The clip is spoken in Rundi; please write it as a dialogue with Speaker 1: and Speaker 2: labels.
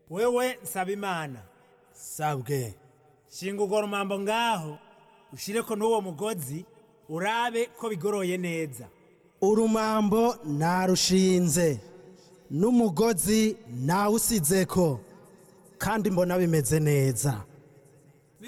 Speaker 1: wewe Nsabimana
Speaker 2: sabwe
Speaker 1: shinga urwo rumambo ngaho ushireko n'uwo mugozi urabe ko bigoroye neza.
Speaker 2: urumambo narushinze n'umugozi nawusizeko kandi mbona bimeze neza.